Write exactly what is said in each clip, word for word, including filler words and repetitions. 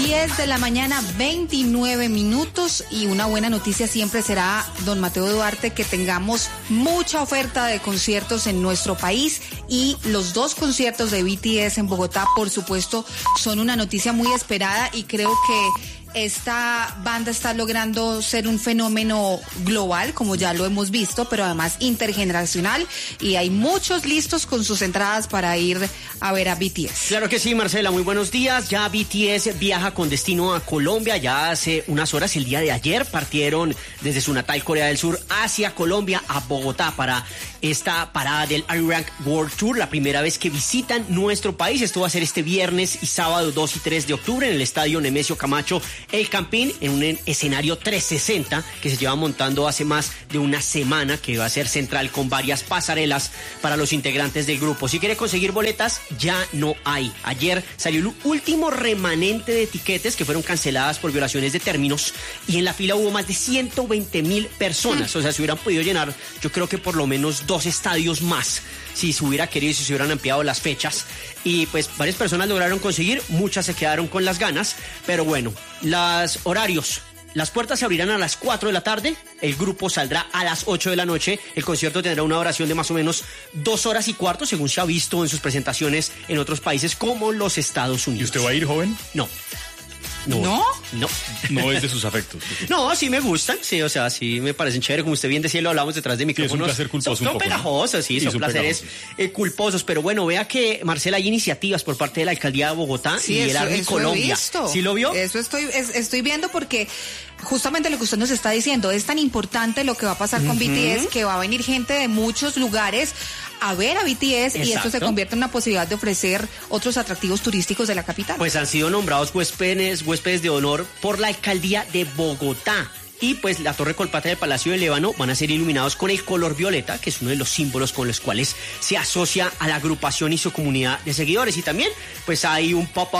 diez de la mañana, veintinueve minutos, y una buena noticia siempre será, don Mateo Duarte, que tengamos mucha oferta de conciertos en nuestro país, y los dos conciertos de B T S en Bogotá, por supuesto, son una noticia muy esperada, y creo que esta banda está logrando ser un fenómeno global, como ya lo hemos visto, pero además intergeneracional, y hay muchos listos con sus entradas para ir a ver a B T S. Claro que sí, Marcela, muy buenos días. Ya B T S viaja con destino a Colombia. Ya hace unas horas, el día de ayer, partieron desde su natal Corea del Sur hacia Colombia, a Bogotá, para esta parada del Arirang World Tour, la primera vez que visitan nuestro país. Esto va a ser este viernes y sábado dos y tres de octubre en el estadio Nemesio Camacho El Campín, en un escenario trescientos sesenta que se lleva montando hace más de una semana, que va a ser central con varias pasarelas para los integrantes del grupo. Si quiere conseguir boletas, ya no hay. Ayer salió el último remanente de etiquetes que fueron canceladas por violaciones de términos, y en la fila hubo más de ciento veinte mil personas. O sea, se hubieran podido llenar, yo creo que por lo menos dos estadios más, si se hubiera querido y si se hubieran ampliado las fechas. Y pues varias personas lograron conseguir, muchas se quedaron con las ganas, pero bueno, los horarios. Las puertas se abrirán a las cuatro de la tarde, el grupo saldrá a las ocho de la noche, el concierto tendrá una duración de más o menos dos horas y cuarto, según se ha visto en sus presentaciones en otros países como los Estados Unidos. ¿Y usted va a ir, joven? No. ¿No? ¿No? No. No es de sus afectos. No, sí me gustan, sí, o sea, sí me parecen chévere, como usted bien decía, lo hablamos detrás de micrófonos. Sí, es un placer culposo. Son, son un poco, pegajosos, sí, sí, son, son placeres eh, culposos, pero bueno, vea que, Marcela, hay iniciativas por parte de la Alcaldía de Bogotá sí, y eso, el Army eso Colombia. He visto. ¿Sí lo vio? Eso estoy, es, estoy viendo, porque justamente lo que usted nos está diciendo, es tan importante lo que va a pasar con uh-huh. B T S, que va a venir gente de muchos lugares a ver a B T S. Exacto. Y esto se convierte en una posibilidad de ofrecer otros atractivos turísticos de la capital. Pues han sido nombrados huéspedes, huéspedes de honor por la Alcaldía de Bogotá. Y pues la Torre Colpatria del Palacio del Líbano van a ser iluminados con el color violeta, que es uno de los símbolos con los cuales se asocia a la agrupación y su comunidad de seguidores. Y también pues hay un pop-up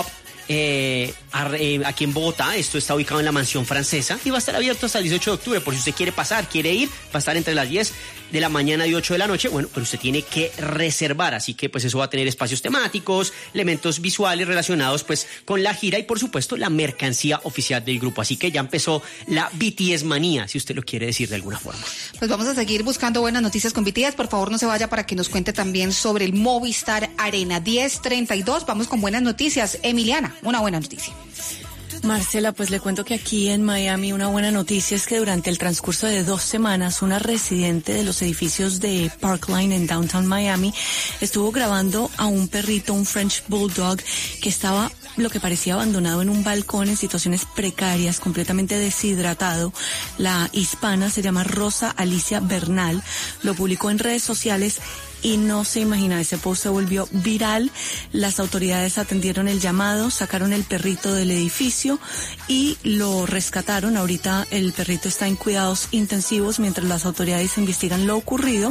Eh, aquí en Bogotá. Esto está ubicado en la Mansión Francesa y va a estar abierto hasta el dieciocho de octubre, por si usted quiere pasar, quiere ir, va a estar entre las diez de la mañana y ocho de la noche. Bueno, pero usted tiene que reservar, así que pues eso va a tener espacios temáticos, elementos visuales relacionados pues con la gira y por supuesto la mercancía oficial del grupo, así que ya empezó la B T S manía, si usted lo quiere decir de alguna forma. Pues vamos a seguir buscando buenas noticias con B T S. Por favor, no se vaya para que nos cuente también sobre el Movistar Arena. Diez treinta y dos, vamos con buenas noticias. Emiliana, una buena noticia. Marcela, pues le cuento que aquí en Miami una buena noticia es que durante el transcurso de dos semanas una residente de los edificios de Parkline en Downtown Miami estuvo grabando a un perrito, un French Bulldog, que estaba lo que parecía abandonado en un balcón en situaciones precarias, completamente deshidratado. La hispana se llama Rosa Alicia Bernal, lo publicó en redes sociales y no se imagina, ese post se volvió viral. Las autoridades atendieron el llamado, sacaron el perrito del edificio y lo rescataron. Ahorita el perrito está en cuidados intensivos mientras las autoridades investigan lo ocurrido.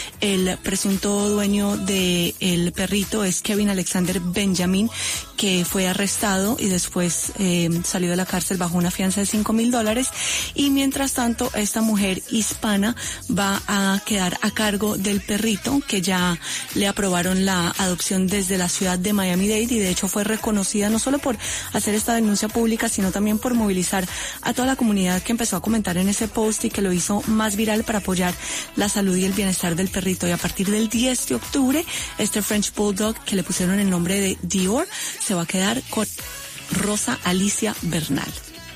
El presunto dueño del perrito es Kevin Alexander Benjamin, que fue arrestado y después eh, salió de la cárcel bajo una fianza de cinco mil dólares. Y mientras tanto, esta mujer hispana va a quedar a cargo del perrito, que ya le aprobaron la adopción desde la ciudad de Miami-Dade, y de hecho fue reconocida no solo por hacer esta denuncia pública, sino también por movilizar a toda la comunidad que empezó a comentar en ese post y que lo hizo más viral para apoyar la salud y el bienestar del perrito. Y a partir del diez de octubre, este French Bulldog, que le pusieron el nombre de Dior, se va a quedar con Rosa Alicia Bernal.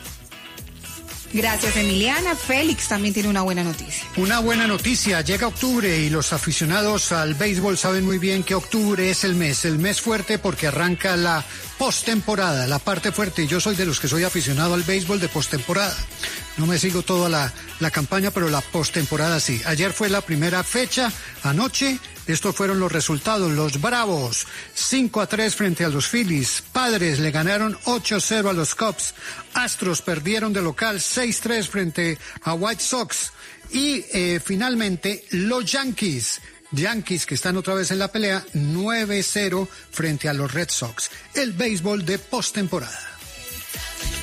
Gracias, Emiliana. Félix también tiene una buena noticia. Una buena noticia, llega octubre y los aficionados al béisbol saben muy bien que octubre es el mes, el mes fuerte porque arranca la postemporada, la parte fuerte, y yo soy de los que soy aficionado al béisbol de postemporada. No me sigo toda la, la campaña, pero la postemporada sí. Ayer fue la primera fecha, anoche, estos fueron los resultados. Los Bravos, cinco a tres frente a los Phillies. Padres le ganaron ocho a cero a los Cubs. Astros perdieron de local seis a tres frente a White Sox. Y eh, finalmente, los Yankees. Yankees, que están otra vez en la pelea, nueve a cero frente a los Red Sox. El béisbol de postemporada.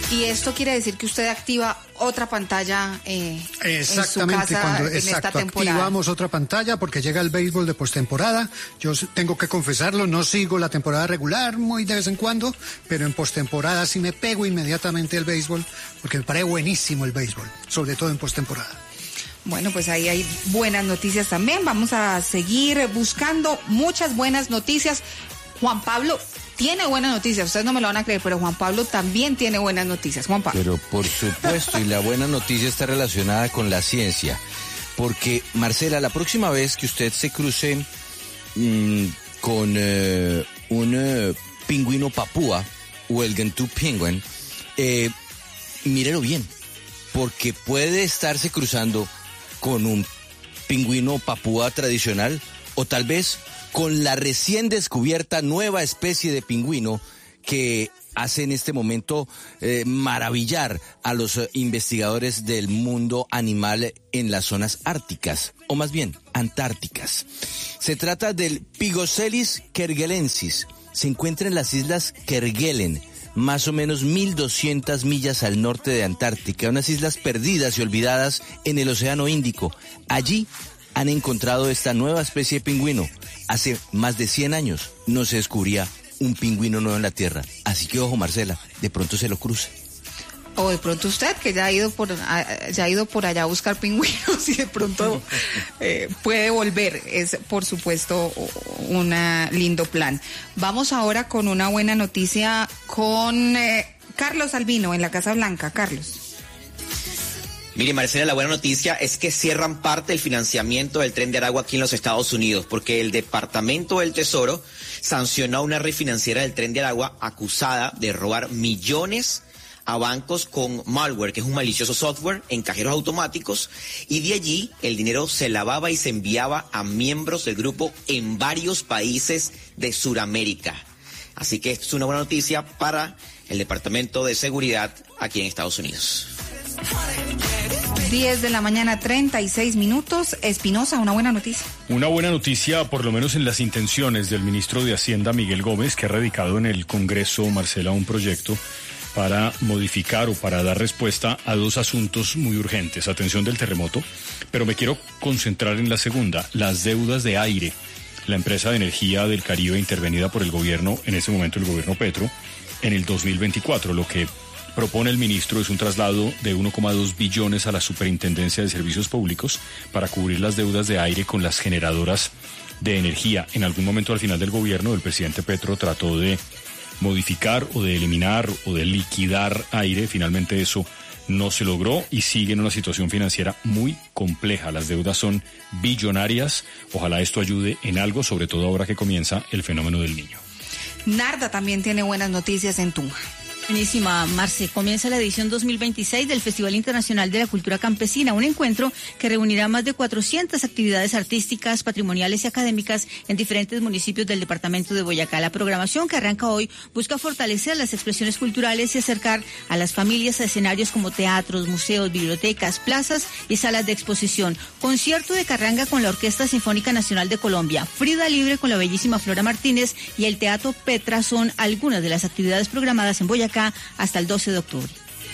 Y esto quiere decir que usted activa otra pantalla eh, Exactamente, en su casa cuando en exacto, esta temporada. Activamos otra pantalla porque llega el béisbol de postemporada. Yo tengo que confesarlo, no sigo la temporada regular muy de vez en cuando, pero en postemporada sí me pego inmediatamente al béisbol porque me parece buenísimo el béisbol, sobre todo en postemporada. Bueno, pues ahí hay buenas noticias también. Vamos a seguir buscando muchas buenas noticias. Juan Pablo tiene buenas noticias, ustedes no me lo van a creer, pero Juan Pablo también tiene buenas noticias. Juan Pablo. Pero por supuesto, y la buena noticia está relacionada con la ciencia, porque Marcela, la próxima vez que usted se cruce mmm, con eh, un eh, pingüino papúa o el Gentoo penguin, eh, mírelo bien, porque puede estarse cruzando con un pingüino papúa tradicional o tal vez con la recién descubierta nueva especie de pingüino que hace en este momento eh, maravillar a los eh, investigadores del mundo animal en las zonas árticas, o más bien, antárticas. Se trata del Pygocelis kerguelensis. Se encuentra en las islas Kerguelen, más o menos mil doscientas millas al norte de Antártica, unas islas perdidas y olvidadas en el Océano Índico. Allí han encontrado esta nueva especie de pingüino. Hace más de cien años no se descubría un pingüino nuevo en la Tierra. Así que ojo, Marcela, de pronto se lo cruce. O de pronto usted, que ya ha ido por, ya ha ido por allá a buscar pingüinos y de pronto eh, puede volver. Es, por supuesto, un lindo plan. Vamos ahora con una buena noticia con eh, Carlos Albino en la Casa Blanca. Carlos. Mire, Marcela, la buena noticia es que cierran parte del financiamiento del Tren de Aragua aquí en los Estados Unidos, porque el Departamento del Tesoro sancionó a una red financiera del Tren de Aragua acusada de robar millones a bancos con malware, que es un malicioso software en cajeros automáticos, y de allí el dinero se lavaba y se enviaba a miembros del grupo en varios países de Sudamérica. Así que esto es una buena noticia para el Departamento de Seguridad aquí en Estados Unidos. diez de la mañana, treinta y seis minutos. Espinosa, una buena noticia. Una buena noticia, por lo menos en las intenciones del ministro de Hacienda, Miguel Gómez, que ha radicado en el Congreso, Marcela, un proyecto para modificar o para dar respuesta a dos asuntos muy urgentes. Atención del terremoto, pero me quiero concentrar en la segunda, las deudas de aire. La empresa de energía del Caribe intervenida por el gobierno, en ese momento el gobierno Petro, en el dos mil veinticuatro, lo que propone el ministro es un traslado de uno coma dos billones a la Superintendencia de Servicios Públicos para cubrir las deudas de aire con las generadoras de energía. En algún momento al final del gobierno, el presidente Petro trató de modificar o de eliminar o de liquidar aire. Finalmente eso no se logró y sigue en una situación financiera muy compleja. Las deudas son billonarias. Ojalá esto ayude en algo, sobre todo ahora que comienza el fenómeno del Niño. Narda también tiene buenas noticias en Tunja. Buenísima, Marce. Comienza la edición dos mil veintiséis del Festival Internacional de la Cultura Campesina, un encuentro que reunirá más de cuatrocientas actividades artísticas, patrimoniales y académicas en diferentes municipios del departamento de Boyacá. La programación, que arranca hoy, busca fortalecer las expresiones culturales y acercar a las familias a escenarios como teatros, museos, bibliotecas, plazas y salas de exposición. Concierto de carranga con la Orquesta Sinfónica Nacional de Colombia, Frida Libre con la bellísima Flora Martínez y el Teatro Petra son algunas de las actividades programadas en Boyacá hasta el doce de octubre.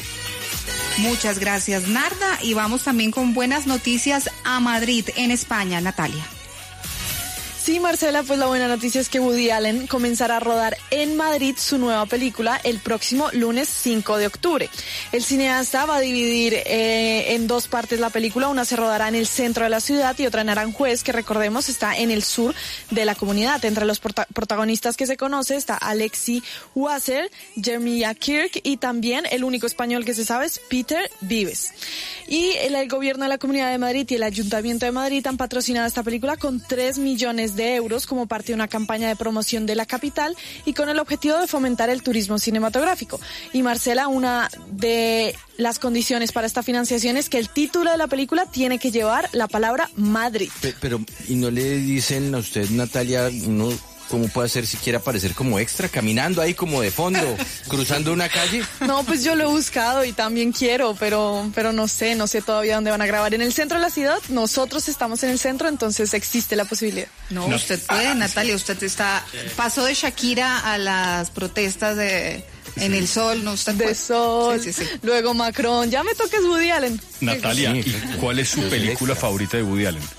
Muchas gracias, Narda, y vamos también con buenas noticias a Madrid, en España. Natalia. Sí, Marcela, pues la buena noticia es que Woody Allen comenzará a rodar en Madrid su nueva película el próximo lunes cinco de octubre. El cineasta va a dividir eh, en dos partes la película. Una se rodará en el centro de la ciudad y otra en Aranjuez, que recordemos está en el sur de la comunidad. Entre los prota- protagonistas que se conoce está Alexi Wasser, Jeremiah Kirk y también el único español que se sabe es Peter Vives. Y el, el gobierno de la Comunidad de Madrid y el Ayuntamiento de Madrid han patrocinado esta película con tres millones de euros como parte de una campaña de promoción de la capital y con el objetivo de fomentar el turismo cinematográfico. Y Marcela, una de las condiciones para esta financiación es que el título de la película tiene que llevar la palabra Madrid. Pero, pero ¿y no le dicen a usted, Natalia, uno cómo puede hacer si quiere aparecer como extra, caminando ahí como de fondo, cruzando una calle? No, pues yo lo he buscado y también quiero, pero, pero no sé, no sé todavía dónde van a grabar. En el centro de la ciudad, nosotros estamos en el centro, entonces existe la posibilidad. No, no. Usted puede, Natalia, usted está, pasó de Shakira a las protestas de, En el sol, no está de Sol, sí, sí, sí. Luego Macron, ya me toques Woody Allen. Natalia, ¿y cuál es su película favorita de Woody Allen?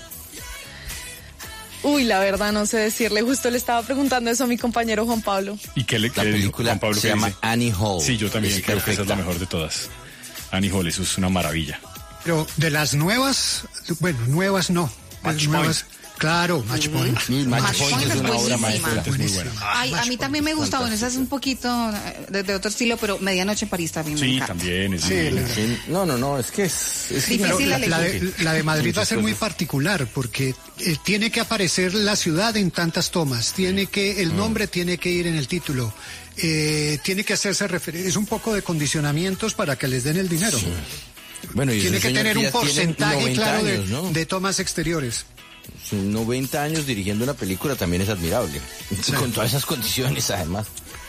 Uy, la verdad no sé decirle, justo le estaba preguntando eso a mi compañero Juan Pablo. ¿Y qué le La qué película Juan Pablo se qué llama dice? Annie Hall. Sí, yo también Es creo que esa es la perfecta. mejor de todas. Annie Hall, eso es una maravilla. Pero de las nuevas, bueno, nuevas no. Match Las nuevas, claro, Match Point. Mm, Match Match Point Point es es una obra buenísima. maestra. Es muy buena. Ay, a mí también me gusta, bueno, esa es un poquito eh, de, de otro estilo, pero Medianoche en París también me Sí, encanta. también es Sí, muy buena. Sí, No, no, no, es que es... es Difícil Pero la, elegir. la de, la de Madrid va a ser muy particular porque eh, tiene que aparecer la ciudad en tantas tomas, tiene que el nombre tiene que ir en el título, eh, tiene que hacerse referencia, es un poco de condicionamientos para que les den el dinero. Bueno, y Tiene ese que señor tener un ya tiene porcentaje noventa claro de, años, ¿no? de tomas exteriores. noventa años dirigiendo una película también es admirable. Con todas esas condiciones, además.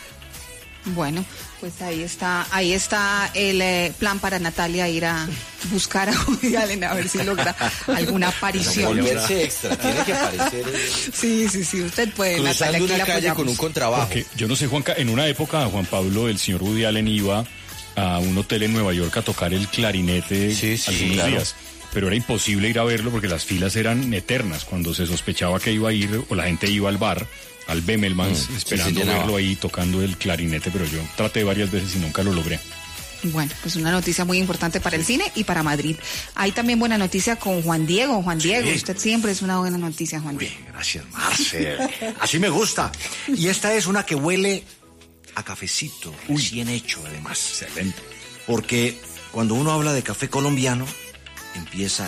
Bueno, pues ahí está, ahí está el eh, plan para Natalia ir a buscar a Woody Allen a ver si logra alguna aparición. Volverse extra, tiene que aparecer Sí, sí, sí, usted puede, Natalia, cruzando aquí una la calle apoyamos. con un contrabajo. Porque yo no sé, Juanca, en una época, Juan Pablo, el señor Woody Allen iba a un hotel en Nueva York a tocar el clarinete Sí, sí, algunos claro. días. Pero era imposible ir a verlo porque las filas eran eternas. Cuando se sospechaba que iba a ir, o la gente iba al bar, al Bemelmans, Mm, sí, esperando se llenaba. verlo ahí tocando el clarinete, pero yo traté varias veces y nunca lo logré. Bueno, pues una noticia muy importante para el cine y para Madrid. Hay también buena noticia con Juan Diego. Juan Diego, Sí. usted siempre es una buena noticia, Juan Diego. Uy, gracias, Marcel. Así me gusta. Y esta es una que huele a cafecito, recién hecho, además. Excelente. Porque cuando uno habla de café colombiano, empieza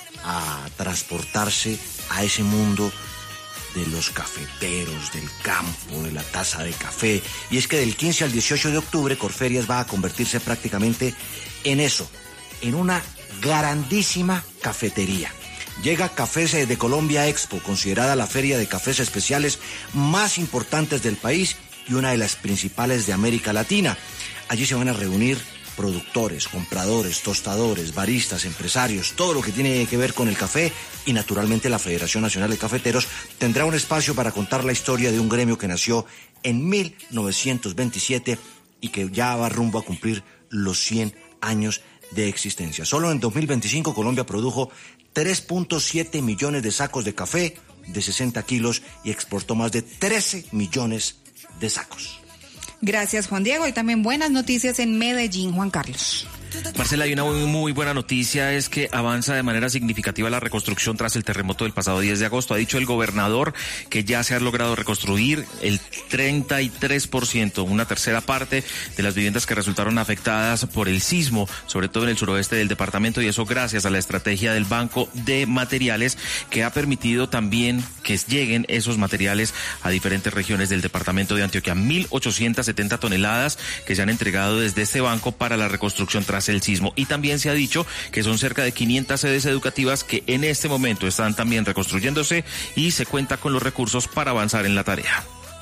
a transportarse a ese mundo de los cafeteros, del campo, de la taza de café. Y es que del quince al dieciocho de octubre, Corferias va a convertirse prácticamente en eso, en una grandísima cafetería. Llega Cafés de Colombia Expo, considerada la feria de cafés especiales más importantes del país y una de las principales de América Latina. Allí se van a reunir productores, compradores, tostadores, baristas, empresarios, todo lo que tiene que ver con el café, y naturalmente la Federación Nacional de Cafeteros tendrá un espacio para contar la historia de un gremio que nació en mil novecientos veintisiete y que ya va rumbo a cumplir los cien años de existencia. Solo en dos mil veinticinco Colombia produjo tres punto siete millones de sacos de café de sesenta kilos y exportó más de trece millones de sacos. Gracias, Juan Diego. Y también buenas noticias en Medellín, Juan Carlos. Marcela, hay una muy, muy buena noticia, es que avanza de manera significativa la reconstrucción tras el terremoto del pasado diez de agosto. Ha dicho el gobernador que ya se ha logrado reconstruir el treinta y tres por ciento, una tercera parte de las viviendas que resultaron afectadas por el sismo, sobre todo en el suroeste del departamento, y eso gracias a la estrategia del Banco de Materiales, que ha permitido también que lleguen esos materiales a diferentes regiones del departamento de Antioquia. mil ochocientas setenta toneladas que se han entregado desde este banco para la reconstrucción tras el sismo, y también se ha dicho que son cerca de quinientas sedes educativas que en este momento están también reconstruyéndose y se cuenta con los recursos para avanzar en la tarea.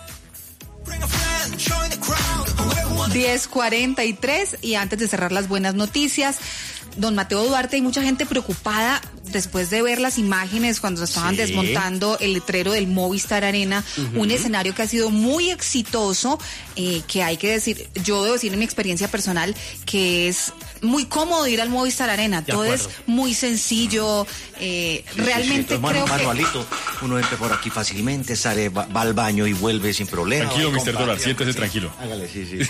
diez cuarenta y tres, y antes de cerrar las buenas noticias, don Mateo Duarte, hay mucha gente preocupada después de ver las imágenes cuando estaban Sí. desmontando el letrero del Movistar Arena, Ujú. un escenario que ha sido muy exitoso, eh, que hay que decir, yo debo decir en mi experiencia personal que es muy cómodo ir al Movistar Arena, De todo acuerdo. es muy sencillo, eh, Sí, sí, sí, realmente entonces, creo manu- que... manualito, uno entra por aquí fácilmente, sale, va, va al baño y vuelve sin problema. Tranquilo, Va, mister compa, Dólar, siéntese sí. tranquilo. Hágale, sí, sí.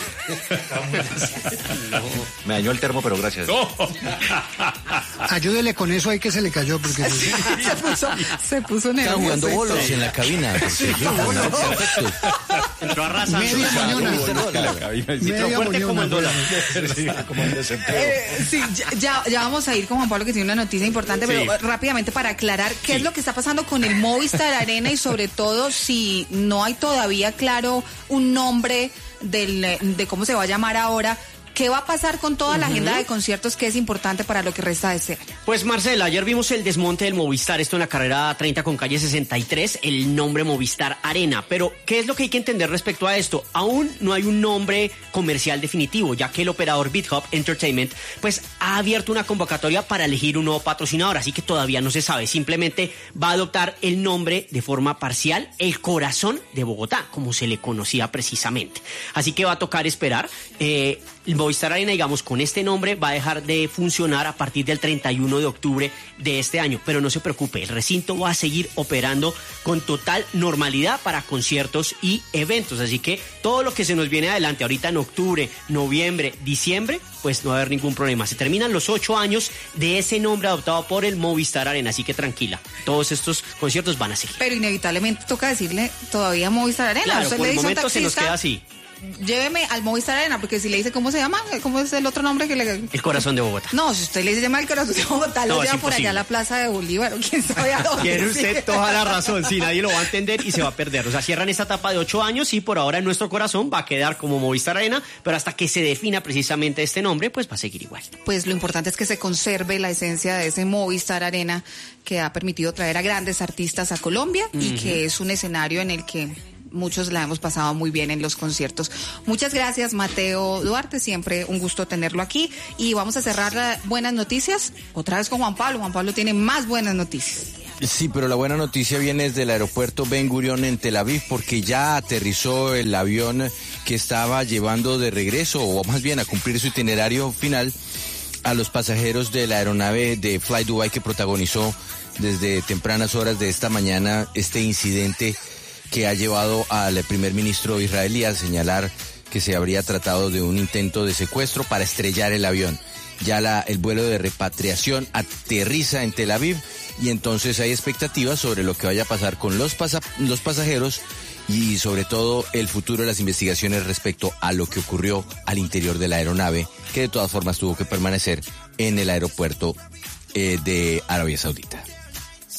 Me dañó el termo, pero gracias. Ayúdele con eso ahí que se le cayó porque se puso, se puso Estaban jugando nervioso. bolos en la cabina. porque sí, perfecto. Entró arrasando. media mañana. Cabina, sí. Media fuerte como el moñona, dólar. Como el desempleo. Eh, sí, ya, ya, ya vamos a ir con Juan Pablo, que tiene una noticia importante, pero Sí. eh, rápidamente para aclarar qué es lo que está pasando con el Movistar Arena y sobre todo si no hay todavía claro un nombre del, eh, de cómo se va a llamar ahora. ¿qué va a pasar con toda la uh-huh. agenda de conciertos que es importante para lo que resta de este año? Pues Marcela, ayer vimos el desmonte del Movistar, esto en la carrera treinta con calle sesenta y tres, el nombre Movistar Arena. Pero, ¿qué es lo que hay que entender respecto a esto? Aún no hay un nombre comercial definitivo, ya que el operador BitHub Entertainment pues ha abierto una convocatoria para elegir un nuevo patrocinador, así que todavía no se sabe. Simplemente va a adoptar el nombre de forma parcial, el Corazón de Bogotá, como se le conocía precisamente. Así que va a tocar esperar. Eh, el Movistar Arena, digamos, con este nombre va a dejar de funcionar a partir del treinta y uno de octubre de este año. Pero no se preocupe, el recinto va a seguir operando con total normalidad para conciertos y eventos. Así que todo lo que se nos viene adelante ahorita en octubre, noviembre, diciembre, pues no va a haber ningún problema. Se terminan los ocho años de ese nombre adoptado por el Movistar Arena, así que tranquila, todos estos conciertos van a seguir. Pero inevitablemente toca decirle todavía Movistar Arena. Claro, Usted por le el dice momento a un se nos taxista, queda así. Lléveme al Movistar Arena, porque si le dice cómo se llama, ¿cómo es el otro nombre que le...? El Corazón de Bogotá. No, si usted le dice llama el Corazón de Bogotá, no, lo lleva por allá a la Plaza de Bolívar, o quién sabe a dónde. Tiene usted toda la razón, sí, nadie lo va a entender y se va a perder. O sea, cierran esta etapa de ocho años y por ahora en nuestro corazón va a quedar como Movistar Arena, pero hasta que se defina precisamente este nombre, pues va a seguir igual. Pues lo importante es que se conserve la esencia de ese Movistar Arena que ha permitido traer a grandes artistas a Colombia uh-huh. y que es un escenario en el que muchos la hemos pasado muy bien en los conciertos. Muchas gracias, Mateo Duarte, siempre un gusto tenerlo aquí. Y vamos a cerrar las buenas noticias otra vez con Juan Pablo. Juan Pablo tiene más buenas noticias. Sí, pero la buena noticia viene desde el aeropuerto Ben Gurion en Tel Aviv, porque ya aterrizó el avión que estaba llevando de regreso, o más bien a cumplir su itinerario final, a los pasajeros de la aeronave de Fly Dubai que protagonizó desde tempranas horas de esta mañana este incidente que ha llevado al primer ministro israelí a señalar que se habría tratado de un intento de secuestro para estrellar el avión. Ya la, el vuelo de repatriación aterriza en Tel Aviv y entonces hay expectativas sobre lo que vaya a pasar con los, pasa, los pasajeros y sobre todo el futuro de las investigaciones respecto a lo que ocurrió al interior de la aeronave, que de todas formas tuvo que permanecer en el aeropuerto eh, de Arabia Saudita.